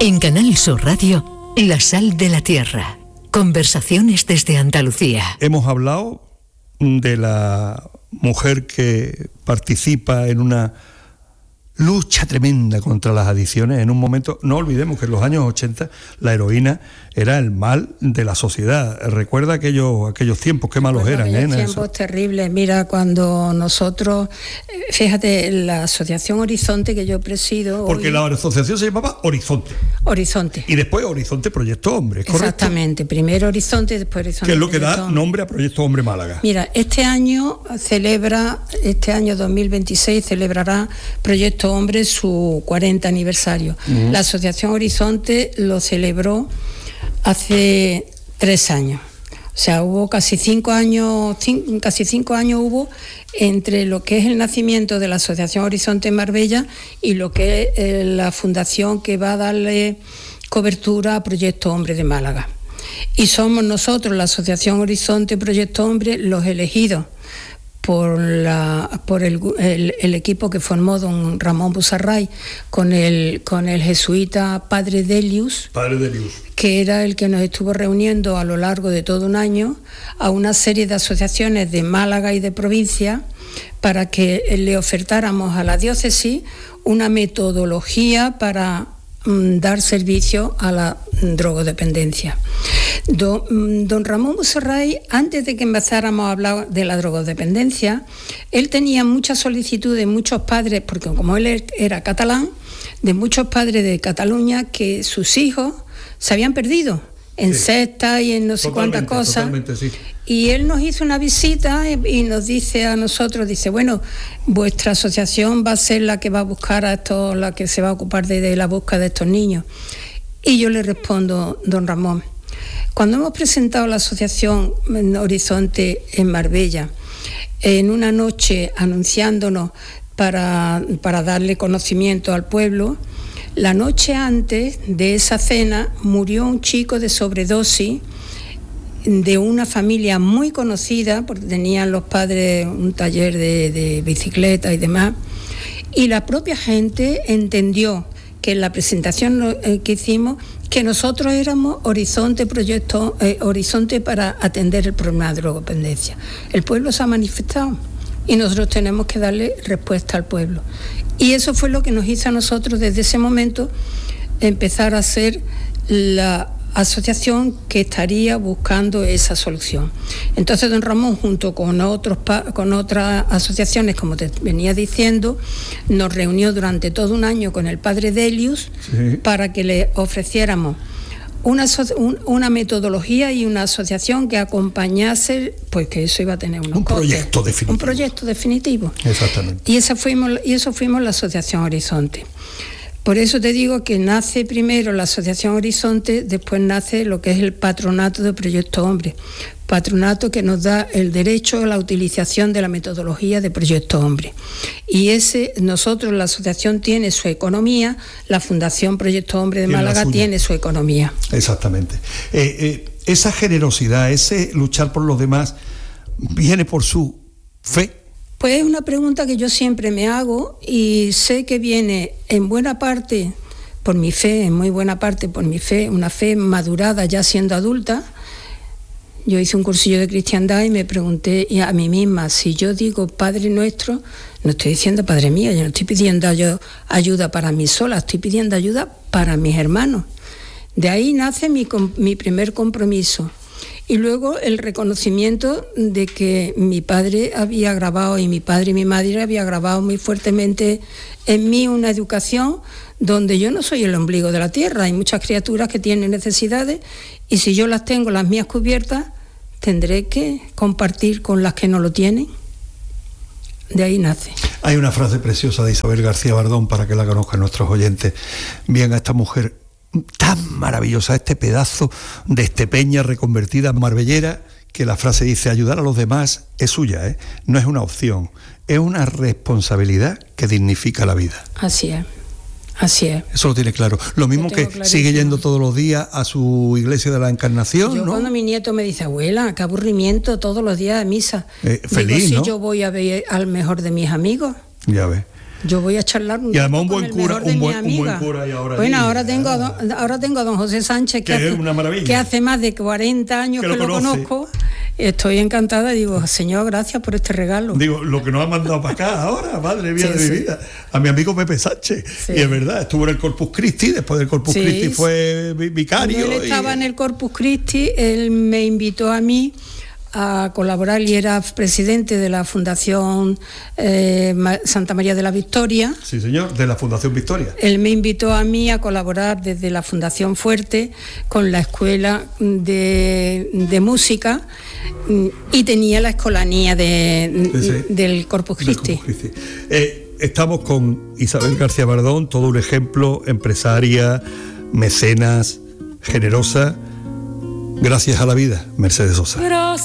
En Canal Sur Radio, La Sal de la Tierra. Conversaciones desde Andalucía. Hemos hablado de la mujer que participa en una lucha tremenda contra las adicciones. En un momento, no olvidemos que en los años 80 la heroína era el mal de la sociedad. Recuerda aquellos tiempos, qué malos eran. Aquellos tiempos terribles. Mira, cuando nosotros, fíjate, la Asociación Horizonte que yo presido... Porque la asociación se llamaba Horizonte. Horizonte. Y después Horizonte Proyecto Hombre, ¿correcto? Exactamente, primero Horizonte y después Horizonte. Que es lo que da nombre a Proyecto Hombre Málaga. Mira, este año 2026 celebrará Proyecto Hombre su 40 aniversario. La Asociación Horizonte lo celebró hace 3 años. O sea, hubo casi 5 años hubo entre lo que es el nacimiento de la Asociación Horizonte en Marbella y lo que es la fundación que va a darle cobertura a Proyecto Hombre de Málaga. Y somos nosotros, la Asociación Horizonte Proyecto Hombre, los elegidos por el equipo que formó don Ramón Busarray con el jesuita Padre Delius, que era el que nos estuvo reuniendo a lo largo de todo un año a una serie de asociaciones de Málaga y de provincia para que le ofertáramos a la diócesis una metodología para dar servicio a la drogodependencia. Don Ramón Busarray, antes de que empezáramos a hablar de la drogodependencia, él tenía muchas solicitudes de muchos padres, porque como él era catalán, de muchos padres de Cataluña que sus hijos se habían perdido en sectas y en no sé cuántas cosas. Sí. Y él nos hizo una visita y nos dice a nosotros, dice, bueno, vuestra asociación va a ser la que va a buscar a estos, la que se va a ocupar de la búsqueda de estos niños. Y yo le respondo, don Ramón, cuando hemos presentado la Asociación Horizonte en Marbella, en una noche anunciándonos para darle conocimiento al pueblo, la noche antes de esa cena murió un chico de sobredosis de una familia muy conocida, porque tenían los padres un taller de bicicleta y demás, y la propia gente entendió que en la presentación que hicimos, que nosotros éramos Horizonte para atender el problema de drogodependencia. El pueblo se ha manifestado y nosotros tenemos que darle respuesta al pueblo. Y eso fue lo que nos hizo a nosotros desde ese momento empezar a hacer la asociación que estaría buscando esa solución. Entonces don Ramón, junto con otras asociaciones, como te venía diciendo, nos reunió durante todo un año con el Padre Delius para que le ofreciéramos una metodología y una asociación que acompañase, pues que eso iba a tener un proyecto definitivo. Exactamente. Y eso fuimos la Asociación Horizonte. Por eso te digo que nace primero la Asociación Horizonte, después nace lo que es el Patronato de Proyecto Hombre. Patronato que nos da el derecho a la utilización de la metodología de Proyecto Hombre. Y nosotros, la asociación tiene su economía, la Fundación Proyecto Hombre de Málaga tiene su economía. Exactamente. Esa generosidad, ese luchar por los demás, ¿viene por su fe? Pues es una pregunta que yo siempre me hago y sé que viene en buena parte por mi fe, en muy buena parte por mi fe, una fe madurada ya siendo adulta. Yo hice un cursillo de cristiandad y me pregunté a mí misma, si yo digo Padre Nuestro, no estoy diciendo Padre mío, yo no estoy pidiendo ayuda para mí sola, estoy pidiendo ayuda para mis hermanos. De ahí nace mi primer compromiso. Y luego el reconocimiento de que mi padre había grabado y mi padre y mi madre había grabado muy fuertemente en mí una educación donde yo no soy el ombligo de la tierra. Hay muchas criaturas que tienen necesidades y si yo las tengo, las mías cubiertas, tendré que compartir con las que no lo tienen. De ahí nace. Hay una frase preciosa de Isabel García Bardón para que la conozcan nuestros oyentes. Bien, a esta mujer tan maravillosa, este pedazo de estepeña reconvertida en marbellera, que la frase dice, ayudar a los demás es suya, no es una opción, es una responsabilidad que dignifica la vida. Así es. Eso lo tiene claro. Lo mismo que sigue yendo todos los días a su iglesia de la Encarnación, yo, ¿no? Cuando mi nieto me dice, abuela, qué aburrimiento todos los días de misa. Feliz, digo, ¿no? Si yo voy a ver al mejor de mis amigos. Ya ves. Yo voy a charlar y además un buen cura, un buen cura. Y ahora tengo a don José Sánchez, que es una maravilla, que hace más de 40 años que lo conozco. Estoy encantada, digo, Señor, gracias por este regalo. Digo, lo que nos ha mandado para acá ahora, madre mía de mi vida, a mi amigo Pepe Sánchez. Sí. Y es verdad, estuvo en el Corpus Christi, después del Corpus Christi fue vicario. Cuando él estaba en el Corpus Christi, él me invitó a mí a colaborar, y era presidente de la Fundación Santa María de la Victoria. Sí, señor, de la Fundación Victoria. Él me invitó a mí a colaborar desde la Fundación Fuerte con la Escuela de Música, y tenía la escolanía del Corpus Christi. Estamos con Isabel García Bardón, todo un ejemplo, empresaria, mecenas, generosa. Gracias a la vida, Mercedes Sosa.